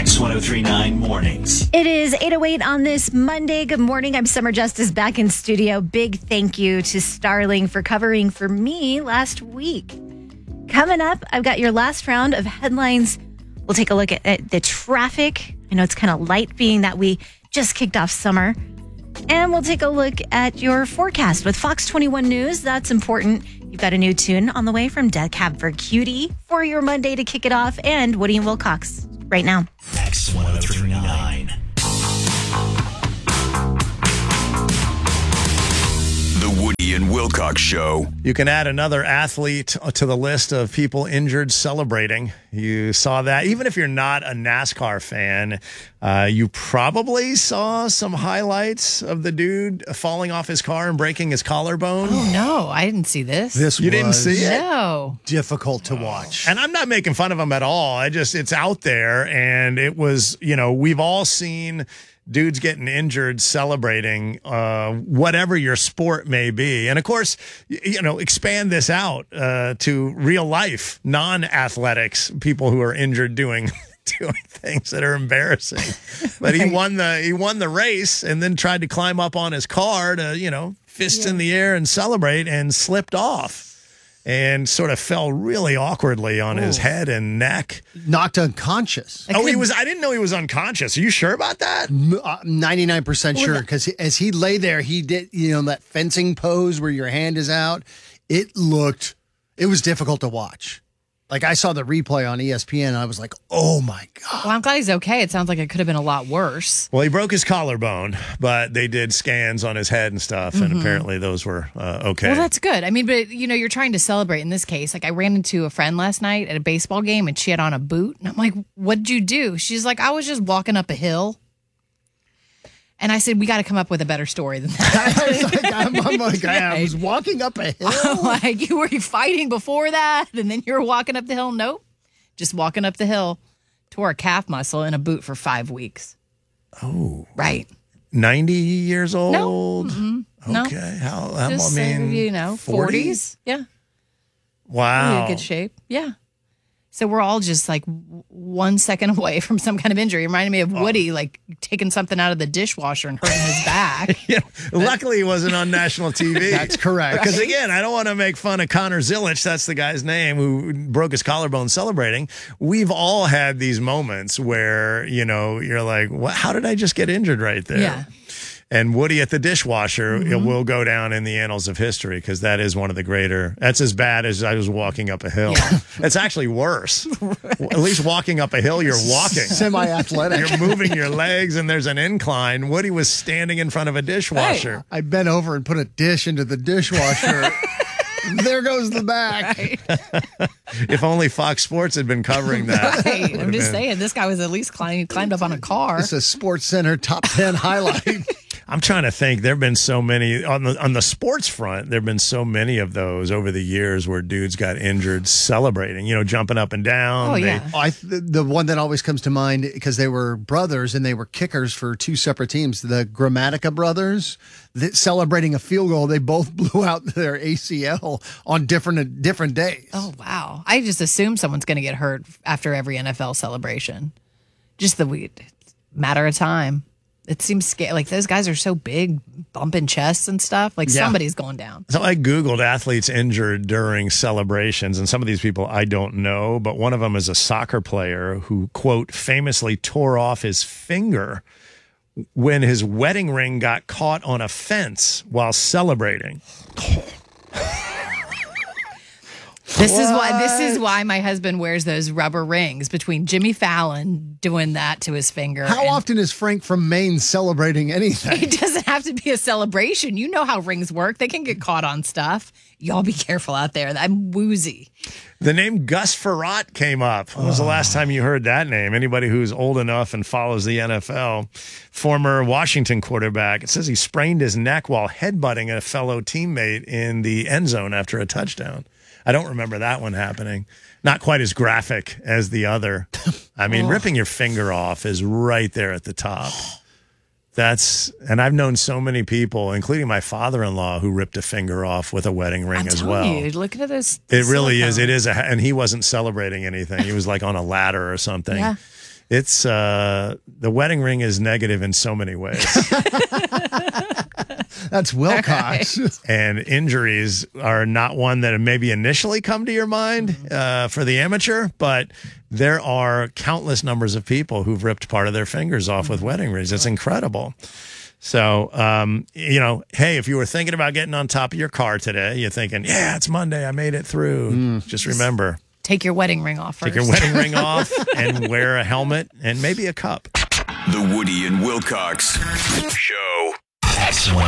X1039 Mornings. It is 8:08 on this Monday. Good morning. I'm Summer Justice back in studio. Big thank you to Starling for covering for me last week. Coming up, I've got your last round of headlines. We'll take a look at the traffic. I know it's kind of light being that we just kicked off summer. And we'll take a look at your forecast with Fox 21 News. That's important. You've got a new tune on the way from Dead Cab for Cutie for your Monday to kick it off. And Woody and Wilcox right now. X1039. The Woody and Wilcox Show. You can add another athlete to the list of people injured celebrating. You saw that. Even if you're not a NASCAR fan, you probably saw some highlights of the dude falling off his car and breaking his collarbone. Oh, no, I didn't see this. You didn't see it? No. Difficult to watch. And I'm not making fun of him at all. It's out there. And it was, we've all seen dudes getting injured celebrating, whatever your sport may be. And of course, expand this out to real life, non-athletics, people who are injured doing things that are embarrassing. But he won the race and then tried to climb up on his car to, fist in the air and celebrate, and slipped off and sort of fell really awkwardly on his head and neck. Knocked unconscious. I didn't know he was unconscious. Are you sure about that? 99% sure, because as he lay there, he did, that fencing pose where your hand is out. It was difficult to watch. Like, I saw the replay on ESPN, and I was like, oh, my God. Well, I'm glad he's okay. It sounds like it could have been a lot worse. Well, he broke his collarbone, but they did scans on his head and stuff, and apparently those were okay. Well, that's good. I mean, but, you're trying to celebrate in this case. Like, I ran into a friend last night at a baseball game, and she had on a boot. And I'm like, what'd you do? She's like, I was just walking up a hill. And I said, we got to come up with a better story than that. I was walking up a hill. I'm like, were you fighting before that? And then you're walking up the hill? Nope. Just walking up the hill. Tore a calf muscle in a boot for 5 weeks. Oh. Right. 90 years old? No. Mm-hmm. Okay. No. How Just, 40s? Yeah. Wow. In good shape. Yeah. So we're all just like 1 second away from some kind of injury. It reminded me of Woody, like taking something out of the dishwasher and hurting his back. Yeah. Luckily, he wasn't on national TV. That's correct. Because again, I don't want to make fun of Connor Zilic. That's the guy's name who broke his collarbone celebrating. We've all had these moments where, you're like, how did I just get injured right there? Yeah. And Woody at the dishwasher, it will go down in the annals of history, because that is one of the greater. That's as bad as I was walking up a hill. Yeah. It's actually worse. Right. At least walking up a hill, you're walking. Semi-athletic. You're moving your legs, and there's an incline. Woody was standing in front of a dishwasher. Hey, I bent over and put a dish into the dishwasher. There goes the back. Right. If only Fox Sports had been covering that. Right. I'm just saying, this guy was at least climbed up on a car. It's a Sports Center top 10 highlight. I'm trying to think. There have been so many on the sports front. There have been so many of those over the years where dudes got injured celebrating, jumping up and down. Oh, yeah. The one that always comes to mind, because they were brothers and they were kickers for two separate teams, the Gramatica brothers, celebrating a field goal. They both blew out their ACL on different days. Oh, wow. I just assume someone's going to get hurt after every NFL celebration. Just the matter of time. It seems scary. Like, those guys are so big, bumping chests and stuff. Like, somebody's going down. So I Googled athletes injured during celebrations, and some of these people I don't know, but one of them is a soccer player who, quote, famously tore off his finger when his wedding ring got caught on a fence while celebrating. This is why my husband wears those rubber rings, between Jimmy Fallon doing that to his finger. How often is Frank from Maine celebrating anything? It doesn't have to be a celebration. You know how rings work. They can get caught on stuff. Y'all be careful out there. I'm woozy. The name Gus Frerotte came up. When was the last time you heard that name? Anybody who's old enough and follows the NFL. Former Washington quarterback. It says he sprained his neck while headbutting a fellow teammate in the end zone after a touchdown. I don't remember that one happening. Not quite as graphic as the other. I mean, ripping your finger off is right there at the top. And I've known so many people, including my father-in-law, who ripped a finger off with a wedding ring as well. You, look at this. It really is. It is. And he wasn't celebrating anything. He was like on a ladder or something. Yeah. it's the wedding ring is negative in so many ways. That's Wilcox. And injuries are not one that maybe initially come to your mind for the amateur, but there are countless numbers of people who've ripped part of their fingers off with wedding rings. It's incredible. So, hey, if you were thinking about getting on top of your car today, you're thinking, yeah, it's Monday. I made it through. Just remember. Take your wedding ring off first. Take your wedding ring off and wear a helmet and maybe a cup. The Woody and Wilcox Show. X103.